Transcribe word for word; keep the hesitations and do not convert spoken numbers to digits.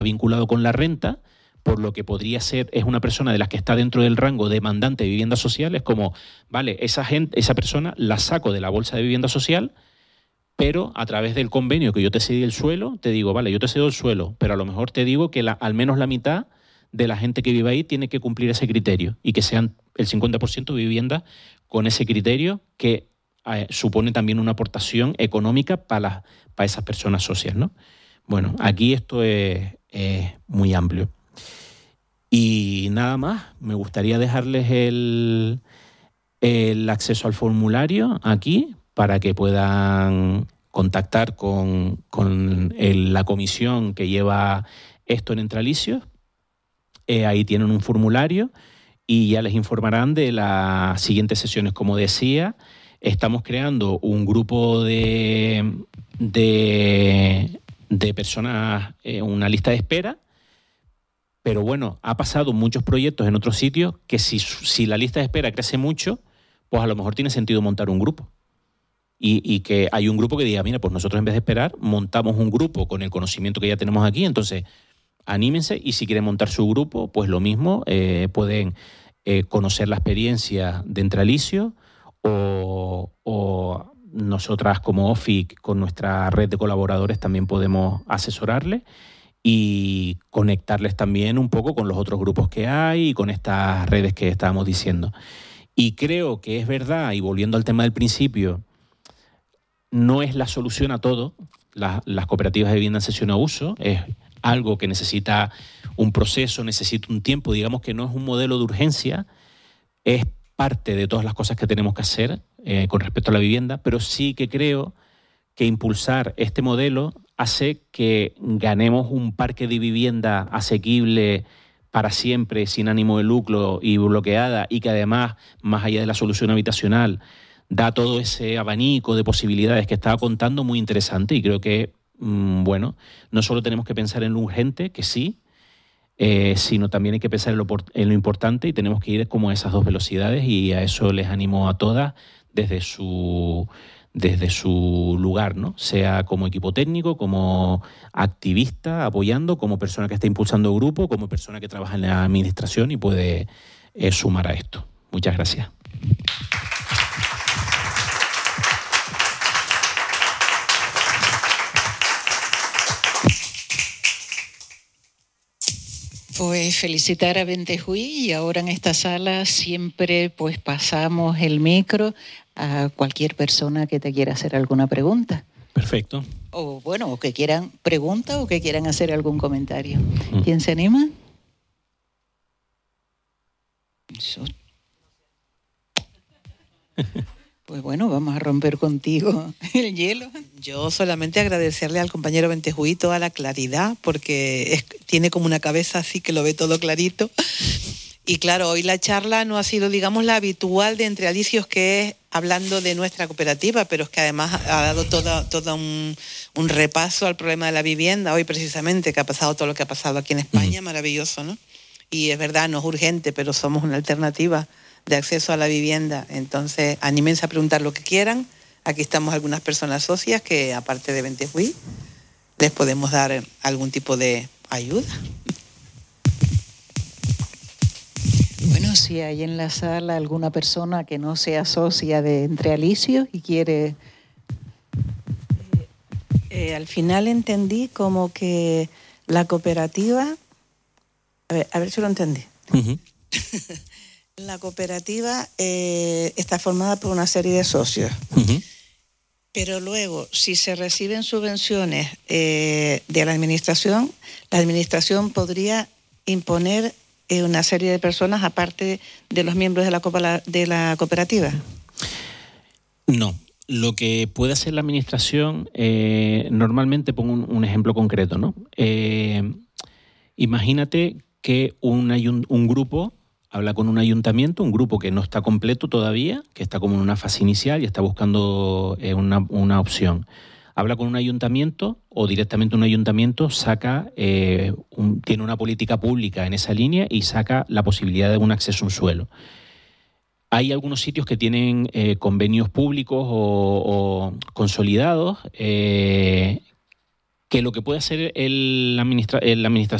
vinculado con la renta, por lo que podría ser, es una persona de las que está dentro del rango demandante de viviendas sociales, como, vale, esa gente, esa persona la saco de la bolsa de vivienda social, pero a través del convenio que yo te cedí el suelo, te digo, vale, yo te cedo el suelo, pero a lo mejor te digo que la, al menos la mitad de la gente que vive ahí tiene que cumplir ese criterio y que sean el cincuenta por ciento de viviendas con ese criterio que eh, supone también una aportación económica para, para esas personas socias, ¿no? Bueno, aquí esto es, es muy amplio. Y nada más, me gustaría dejarles el, el acceso al formulario aquí para que puedan contactar con, con el, la comisión que lleva esto en Entralicios. Eh, ahí tienen un formulario y ya les informarán de las siguientes sesiones. Como decía, estamos creando un grupo de, de, de personas, eh, una lista de espera, pero bueno, ha pasado muchos proyectos en otros sitios que si, si la lista de espera crece mucho, pues a lo mejor tiene sentido montar un grupo. Y, y que hay un grupo que diga, mira, pues nosotros en vez de esperar, montamos un grupo con el conocimiento que ya tenemos aquí, entonces anímense y si quieren montar su grupo, pues lo mismo, eh, pueden eh, conocer la experiencia de Entralicio o, o nosotras como O F I C con nuestra red de colaboradores también podemos asesorarles y conectarles también un poco con los otros grupos que hay y con estas redes que estábamos diciendo. Y creo que es verdad, y volviendo al tema del principio, no es la solución a todo, la, las cooperativas de vivienda en cesión a uso, es algo que necesita un proceso, necesita un tiempo, digamos que no es un modelo de urgencia, es parte de todas las cosas que tenemos que hacer eh, con respecto a la vivienda, pero sí que creo que impulsar este modelo hace que ganemos un parque de vivienda asequible para siempre, sin ánimo de lucro y bloqueada, y que además, más allá de la solución habitacional, da todo ese abanico de posibilidades que estaba contando muy interesante. Y creo que, mmm, bueno, no solo tenemos que pensar en lo urgente, que sí, eh, sino también hay que pensar en lo, en lo importante y tenemos que ir como a esas dos velocidades y a eso les animo a todas desde su... desde su lugar, ¿no? Sea como equipo técnico, como activista apoyando, como persona que está impulsando grupo, como persona que trabaja en la administración y puede eh, sumar a esto. Muchas gracias. Pues felicitar a Ventejuí y ahora en esta sala siempre pues pasamos el micro a cualquier persona que te quiera hacer alguna pregunta. Perfecto. O bueno, o que quieran pregunta o que quieran hacer algún comentario. Mm. ¿Quién se anima? Eso. Pues bueno, vamos a romper contigo el hielo. Yo solamente agradecerle al compañero Ventejuí toda la claridad, porque es, tiene como una cabeza así que lo ve todo clarito. Y claro, hoy la charla no ha sido, digamos, la habitual de Entralicios, que es hablando de nuestra cooperativa, pero es que además ha dado todo, todo un, un repaso al problema de la vivienda, hoy precisamente, que ha pasado todo lo que ha pasado aquí en España, mm. maravilloso, ¿no? Y es verdad, no es urgente, pero somos una alternativa de acceso a la vivienda. Entonces, anímense a preguntar lo que quieran. Aquí estamos algunas personas socias que, aparte de Ventejuí, les podemos dar algún tipo de ayuda. Bueno, si hay en la sala alguna persona que no sea socia de Entralicios y quiere... Eh, eh, al final entendí como que la cooperativa... A ver, a ver si lo entendí. Uh-huh. La cooperativa eh, está formada por una serie de socios. Uh-huh. Pero luego, si se reciben subvenciones eh, de la administración, la administración podría imponer eh, una serie de personas aparte de los miembros de la, copa, de la cooperativa. No. Lo que puede hacer la administración, eh, normalmente pongo un, un ejemplo concreto, ¿no? Eh, imagínate que un, un, un grupo habla con un ayuntamiento, un grupo que no está completo todavía, que está como en una fase inicial y está buscando eh, una, una opción. Habla con un ayuntamiento o directamente un ayuntamiento saca, eh, un, tiene una política pública en esa línea y saca la posibilidad de un acceso a un suelo. Hay algunos sitios que tienen eh, convenios públicos o, o consolidados eh, que lo que puede hacer el, administra el administrador